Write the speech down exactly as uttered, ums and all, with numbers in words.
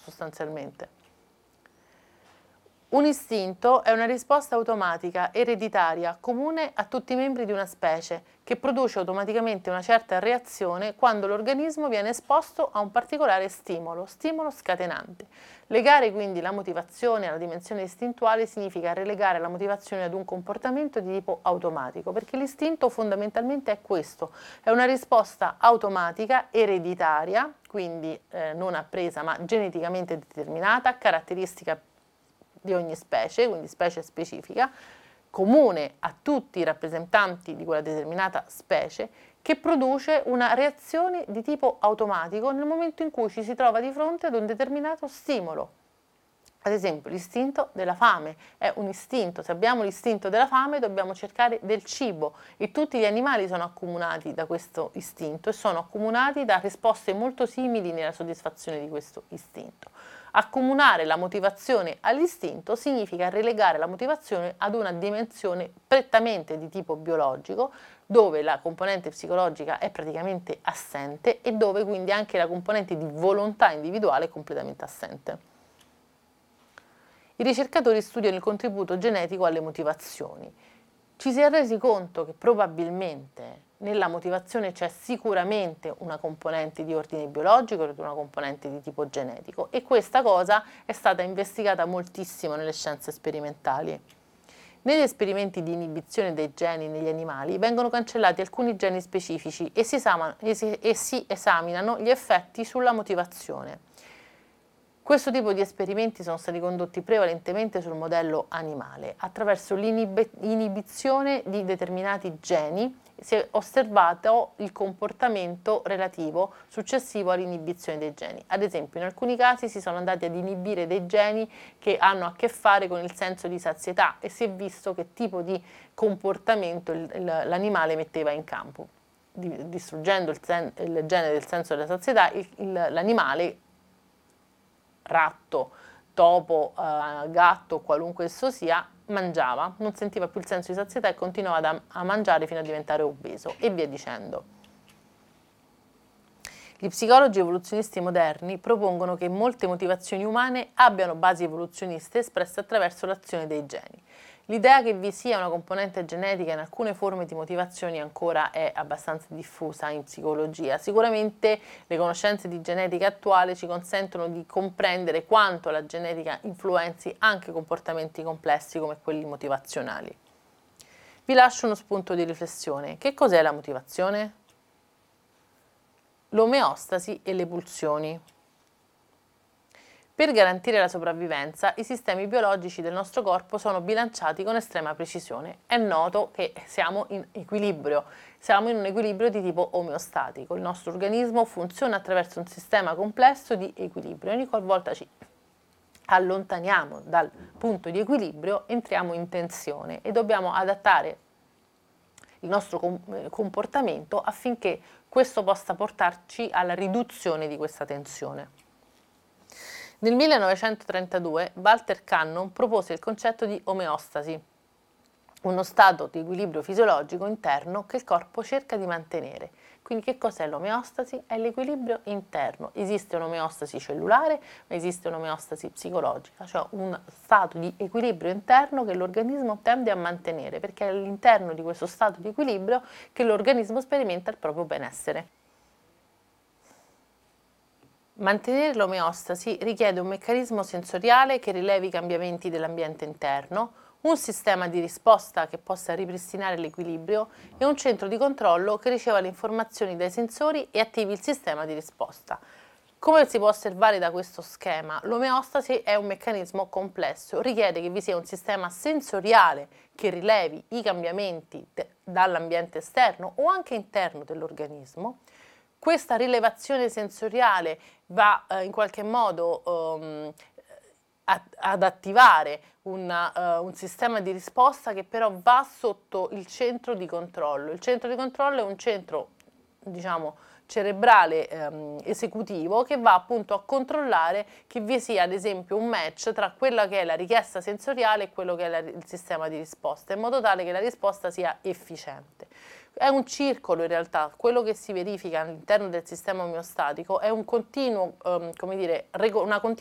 sostanzialmente. Un istinto è una risposta automatica, ereditaria, comune a tutti i membri di una specie, che produce automaticamente una certa reazione quando l'organismo viene esposto a un particolare stimolo, stimolo scatenante. Legare quindi la motivazione alla dimensione istintuale significa relegare la motivazione ad un comportamento di tipo automatico, perché l'istinto fondamentalmente è questo, è una risposta automatica, ereditaria, quindi eh, non appresa ma geneticamente determinata, caratteristica di ogni specie, quindi specie specifica, comune a tutti i rappresentanti di quella determinata specie, che produce una reazione di tipo automatico nel momento in cui ci si trova di fronte ad un determinato stimolo. Ad esempio, l'istinto della fame è un istinto. Se abbiamo l'istinto della fame, dobbiamo cercare del cibo, e tutti gli animali sono accomunati da questo istinto e sono accomunati da risposte molto simili nella soddisfazione di questo istinto. Accomunare la motivazione all'istinto significa relegare la motivazione ad una dimensione prettamente di tipo biologico, dove la componente psicologica è praticamente assente e dove quindi anche la componente di volontà individuale è completamente assente. I ricercatori studiano il contributo genetico alle motivazioni. Ci si è resi conto che probabilmente nella motivazione c'è sicuramente una componente di ordine biologico ed una componente di tipo genetico, e questa cosa è stata investigata moltissimo nelle scienze sperimentali. Negli esperimenti di inibizione dei geni negli animali vengono cancellati alcuni geni specifici e si, esama- e si, e si esaminano gli effetti sulla motivazione. Questo tipo di esperimenti sono stati condotti prevalentemente sul modello animale. Attraverso l'inibizione di determinati geni si è osservato il comportamento relativo successivo all'inibizione dei geni. Ad esempio, in alcuni casi si sono andati ad inibire dei geni che hanno a che fare con il senso di sazietà e si è visto che tipo di comportamento l'animale metteva in campo. Distruggendo il, sen- il gene del senso della sazietà, l'animale, ratto, topo, eh, gatto, qualunque esso sia, mangiava, non sentiva più il senso di sazietà e continuava a, a mangiare fino a diventare obeso, e via dicendo. Gli psicologi evoluzionisti moderni propongono che molte motivazioni umane abbiano basi evoluzioniste espresse attraverso l'azione dei geni. L'idea che vi sia una componente genetica in alcune forme di motivazioni ancora è abbastanza diffusa in psicologia. Sicuramente le conoscenze di genetica attuale ci consentono di comprendere quanto la genetica influenzi anche comportamenti complessi come quelli motivazionali. Vi lascio uno spunto di riflessione. Che cos'è la motivazione? L'omeostasi e le pulsioni. Per garantire la sopravvivenza, i sistemi biologici del nostro corpo sono bilanciati con estrema precisione. È noto che siamo in equilibrio, siamo in un equilibrio di tipo omeostatico. Il nostro organismo funziona attraverso un sistema complesso di equilibrio. Ogni qualvolta ci allontaniamo dal punto di equilibrio, entriamo in tensione e dobbiamo adattare il nostro comportamento affinché questo possa portarci alla riduzione di questa tensione. Nel millenovecentotrentadue Walter Cannon propose il concetto di omeostasi, uno stato di equilibrio fisiologico interno che il corpo cerca di mantenere. Quindi che cos'è l'omeostasi? È l'equilibrio interno. Esiste un'omeostasi cellulare, ma esiste un'omeostasi psicologica, cioè un stato di equilibrio interno che l'organismo tende a mantenere, perché è all'interno di questo stato di equilibrio che l'organismo sperimenta il proprio benessere. Mantenere l'omeostasi richiede un meccanismo sensoriale che rilevi i cambiamenti dell'ambiente interno, un sistema di risposta che possa ripristinare l'equilibrio e un centro di controllo che riceva le informazioni dai sensori e attivi il sistema di risposta. Come si può osservare da questo schema, l'omeostasi è un meccanismo complesso, richiede che vi sia un sistema sensoriale che rilevi i cambiamenti dall'ambiente esterno o anche interno dell'organismo. Questa rilevazione sensoriale va eh, in qualche modo um, ad attivare una, uh, un sistema di risposta che però va sotto il centro di controllo. Il centro di controllo è un centro, diciamo, cerebrale ehm, esecutivo che va appunto a controllare che vi sia ad esempio un match tra quella che è la richiesta sensoriale e quello che è la, il sistema di risposta, in modo tale che la risposta sia efficiente. È un circolo in realtà, quello che si verifica all'interno del sistema omeostatico è un continuo, ehm, come dire, una continua